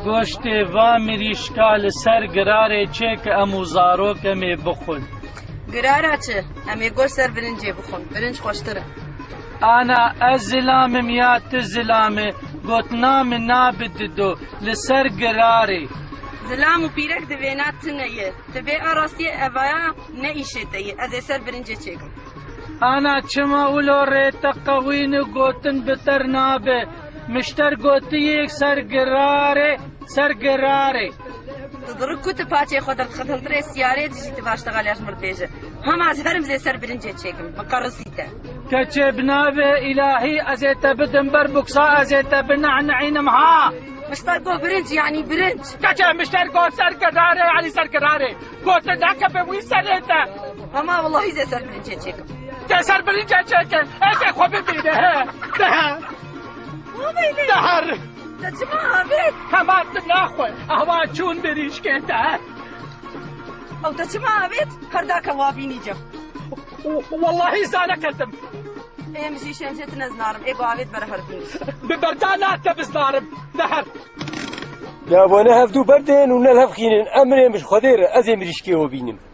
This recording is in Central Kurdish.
گۆشتێ وا مریشکا لەسەر گرارێ چێ کە ئەموو زارۆکەمێ بخۆن. گرارە چ؟ ئەمێ گۆشت سەر برنجێ بخۆن، برنج خۆشترە. ئانا ئەس زلامم یا ت زلامێ گوتنامە نابددۆ لەسەر گرارێ. زلام و پیرەک دەوێنات تنەیە، دەبێ ئاڕاستیە ئەڤایە نەئیشێتەیە، ئەزێ سەر برنجێ چێکم. ئانا چما ولۆ ڕێتە قەوین و گوتن بتەر نابێ، مشتەر گوتیەک سەرگرارێ سەرگرارێ. دڕک کوتە پاچێ خۆ دەرخەتەنترێ سیارێ دژیتە باشتەغا لەژ مردێژە. هەماز هەرم زێ سەر برنجێ چێکم، بەقەڕسیتە. کەچێ بنابێ ئیلاهی ئەزێتە بدم بەر بوکسا ئەزێتە بنەعنەعینم ها. مشتەر گۆ برنج یعنی برنج. کەچێ مشتەر گۆ سەرگرارێ علی سەرگرارێ. گۆتە داکە بە وی سەرێتە. هەما وەڵڵاهی زێ سەر برنجێ چێکم. تێ سەر برنجێ چێکن، ئێزێ خۆ ببینێ دەهەر. دەچما هەبێت؟ هەماتم ناخۆی، ئەوا چوون بریشکێتە. ئەو دەچما هەبێت؟ هەرداکە وابینی جەم. وەڵڵاهی زانەکەتم. ئێمەشی شەمشێت نەزنارم، ئێگۆ ئاوێت بەرە هەربینی. ببەردا ناتە بزنارم، دەهەر. یا بۆنە هەفتوو بەردێن و نەل هەفخینن ئەمرێ مش خۆدێرە ئەزێ مریشکێوە بینم.